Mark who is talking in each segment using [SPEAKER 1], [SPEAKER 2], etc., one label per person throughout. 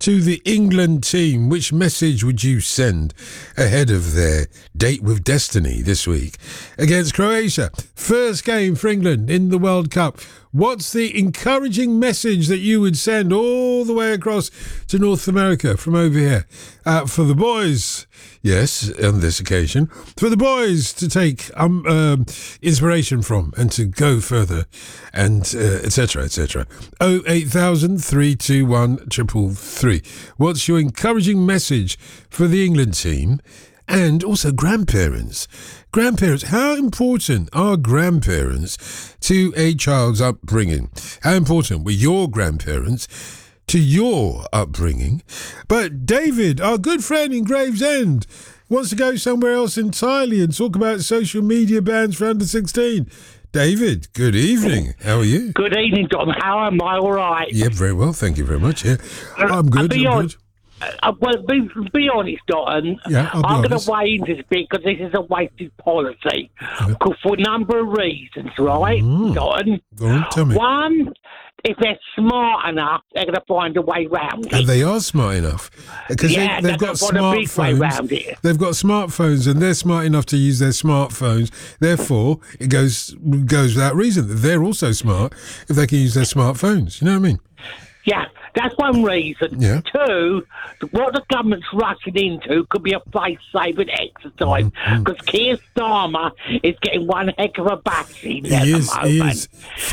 [SPEAKER 1] to the England team, which message would you send ahead of their date with destiny this week against Croatia? First game for England in the World Cup. What's the encouraging message that you would send all the way across to North America from over here? For the boys, yes, on this occasion, for the boys to take inspiration from and to go further, and etc., etc. 08000 321 333. What's your encouraging message for the England team? And also grandparents. Grandparents, how important are grandparents to a child's upbringing? How important were your grandparents to your upbringing? But David, our good friend in Gravesend, wants to go somewhere else entirely and talk about social media bans for under 16. David, good evening. How are you?
[SPEAKER 2] Good evening, Dom. How am I? All right?
[SPEAKER 1] Yeah, very well. Thank you very much. Yeah, I'm good. I'm good.
[SPEAKER 2] Well, be honest, Dotton.
[SPEAKER 1] Yeah,
[SPEAKER 2] I'm going to weigh into this bit because this is a wasted policy. For a number of reasons, right, Dotton?
[SPEAKER 1] Go on, tell me.
[SPEAKER 2] One, if they're smart enough, they're going to find a way round it.
[SPEAKER 1] And they are smart enough because they've got smartphones. They've got smartphones, and they're smart enough to use their smartphones. Therefore, it goes without reason that they're also smart if they can use their smartphones. You know what I mean?
[SPEAKER 2] Yeah, that's one reason.
[SPEAKER 1] Yeah.
[SPEAKER 2] Two, what the government's rushing into could be a face-saving exercise because Keir Starmer is getting one heck of a bashing at the moment.
[SPEAKER 1] He is.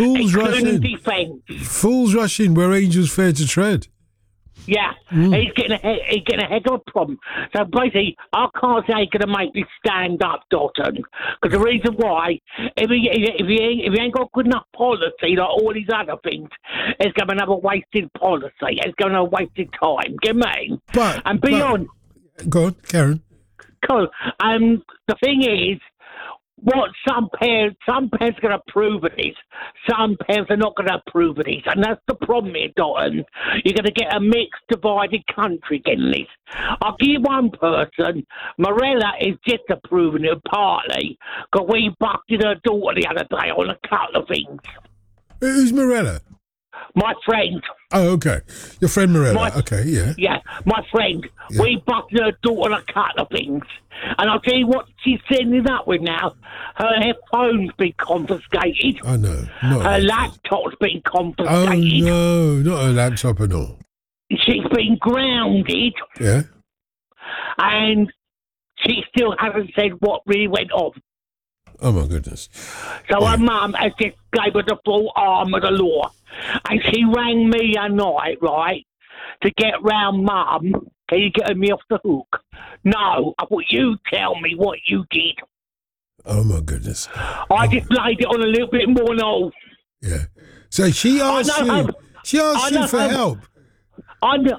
[SPEAKER 1] Fools rush in where angels fear to tread.
[SPEAKER 2] Yeah, he's getting a heck of a problem. So basically, I can't say he's going to make this stand up, Dotton. Because the reason why, if he ain't got good enough policy, like all these other things, it's going to be another wasted policy. It's going to be wasted time. Get me?
[SPEAKER 1] Go on, Karen.
[SPEAKER 2] Cool. The thing is, what some parents are going to approve of this, some parents are not going to approve of this, and that's the problem here, Dotton. You're going to get a mixed, divided country getting this. I'll give you one person. Morella is just approving it partly, because we busted her daughter the other day on a couple of things.
[SPEAKER 1] Who's Morella?
[SPEAKER 2] My friend.
[SPEAKER 1] Oh, okay. Your friend Morella. Okay, yeah.
[SPEAKER 2] Yeah, my friend. Yeah. We busted her daughter on a couple of things. And I'll tell you what she's ending up with now. Her phone's been confiscated.
[SPEAKER 1] I know.
[SPEAKER 2] Her laptop's been confiscated.
[SPEAKER 1] Oh, no, not her laptop and all.
[SPEAKER 2] She's been grounded.
[SPEAKER 1] Yeah.
[SPEAKER 2] And she still hasn't said what really went on.
[SPEAKER 1] Oh, my goodness.
[SPEAKER 2] So her mum has just gave her the full arm of the law. And she rang me a night, right, to get round Mum. Can you get me off the hook? No, I thought you tell me what you did.
[SPEAKER 1] Oh, my goodness.
[SPEAKER 2] I just laid it on a little bit more now.
[SPEAKER 1] Yeah. So she asked you for help.
[SPEAKER 2] I know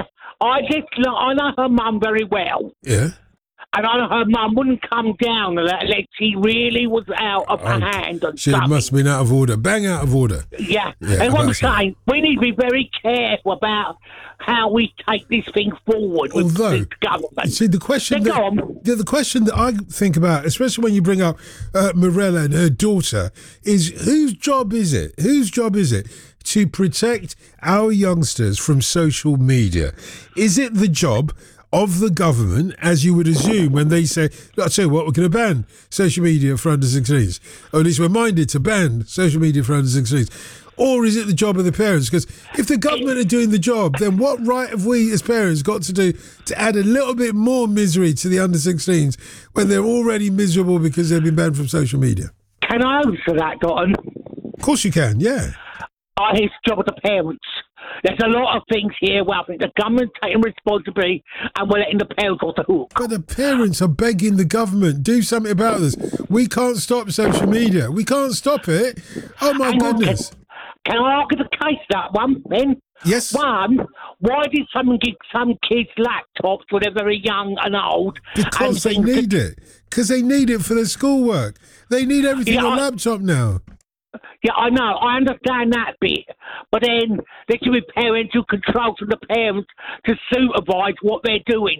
[SPEAKER 2] her mum very well.
[SPEAKER 1] Yeah.
[SPEAKER 2] And I know her mum wouldn't come down unless she really was out of her hand.
[SPEAKER 1] She must have been out of order. Bang out of order.
[SPEAKER 2] Yeah. And what I'm saying, we need to be very careful about how we take this thing forward with the government.
[SPEAKER 1] See, the question that I think about, especially when you bring up Morella and her daughter, is whose job is it? Whose job is it to protect our youngsters from social media? Is it the job of the government, as you would assume, when they say, I'll tell you what, we're going to ban social media for under 16s, or at least we're minded to ban social media for under 16s? Or is it the job of the parents? Because if the government are doing the job, then what right have we as parents got to do to add a little bit more misery to the under 16s when they're already miserable because they've been banned from social media?
[SPEAKER 2] Can I answer that, Dotton?
[SPEAKER 1] Of course you can, yeah.
[SPEAKER 2] It's the job of the parents. There's a lot of things here where I think the government's taking responsibility and we're letting the parents off the hook.
[SPEAKER 1] But the parents are begging the government, do something about this. We can't stop social media. We can't stop it. Oh, my goodness.
[SPEAKER 2] Can I argue the case, that one, then?
[SPEAKER 1] Yes.
[SPEAKER 2] One, why did someone give some kids laptops when they're very young and old?
[SPEAKER 1] Because they need it. Because they need it for their schoolwork. They need everything on laptop now.
[SPEAKER 2] Yeah, I know. I understand that bit. But then there should be parental control from the parents to supervise what they're doing.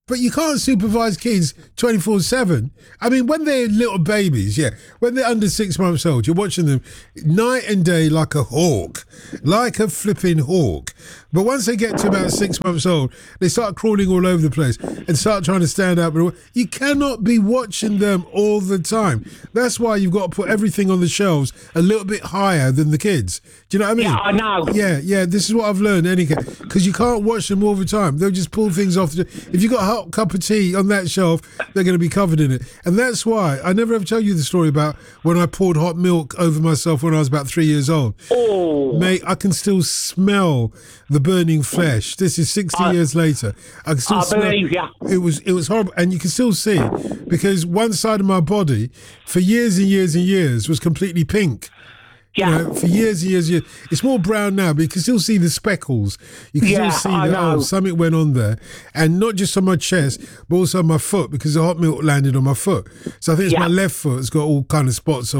[SPEAKER 1] But you can't supervise kids 24/7. I mean, when they're little babies, when they're under 6 months old, you're watching them night and day like a hawk, like a flipping hawk. But once they get to about 6 months old, they start crawling all over the place and start trying to stand up. You cannot be watching them all the time. That's why you've got to put everything on the shelves a little bit higher than the kids. Do you know what I mean?
[SPEAKER 2] Yeah, I know.
[SPEAKER 1] Yeah, this is what I've learned, because you can't watch them all the time. They'll just pull things off. If you've got a hot cup of tea on that shelf, they're going to be covered in it. And that's why I never ever tell you the story about when I poured hot milk over myself when I was about 3 years old.
[SPEAKER 2] Oh.
[SPEAKER 1] Mate, I can still smell the burning flesh. This is 60 years later. I can still smell.
[SPEAKER 2] Believe you.
[SPEAKER 1] It was horrible. And you can still see, because one side of my body for years and years and years was completely pink.
[SPEAKER 2] Yeah.
[SPEAKER 1] You know, for years and years and years. It's more brown now, but you can still see the speckles. You can still see that, something went on there. And not just on my chest, but also on my foot, because the hot milk landed on my foot. So I think it's my left foot has got all kind of spots